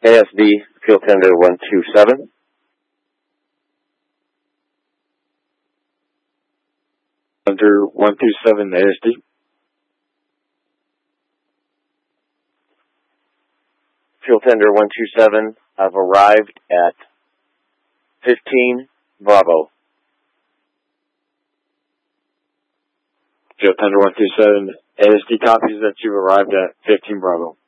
ASD, Field Tender 127. Tender 127 ASD. Field Tender 127, I've arrived at 15 Bravo. Field Tender 127 ASD copies that you've arrived at 15 Bravo.